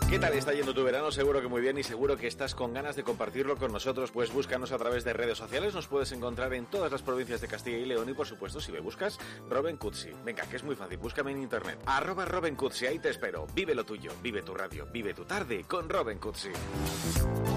¿Qué tal está yendo tu verano? Seguro que muy bien y seguro que estás con ganas de compartirlo con nosotros. Pues búscanos a través de redes sociales. Nos puedes encontrar en todas las provincias de Castilla y León y, por supuesto, si me buscas, Robin Cutsi. Venga, que es muy fácil. Búscame en internet. @Robin Cutsi. Ahí te espero. Vive lo tuyo. Vive tu radio. Vive tu tarde con Robin Cutsi.